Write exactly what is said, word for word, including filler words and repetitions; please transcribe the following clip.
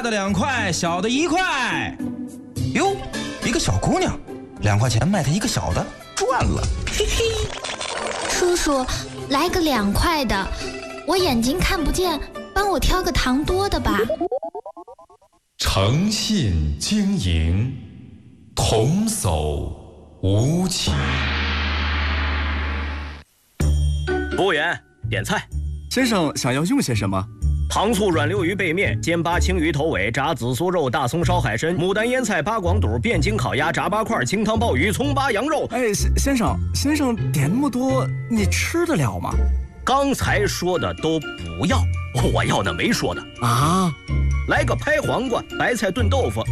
的两块，小的一块。 哟，一个小姑娘，两块钱买她一个小的，赚了，嘿嘿。 叔叔，来个两块的，我眼睛看不见，帮我挑个糖多的吧。 诚信经营，童叟无欺。 服务员，点菜。 先生想要用些什么？ 糖醋软溜鱼背面、煎八青鱼头尾、炸紫苏肉、大葱烧海参、牡丹腌菜、八广肚、汴京烤鸭、炸八块、清汤鲍鱼、葱八羊肉。 哎，先生，先生点那么多，你吃得了吗？ 刚才说的都不要，我要那没说的啊。 来个拍黄瓜、白菜炖豆腐。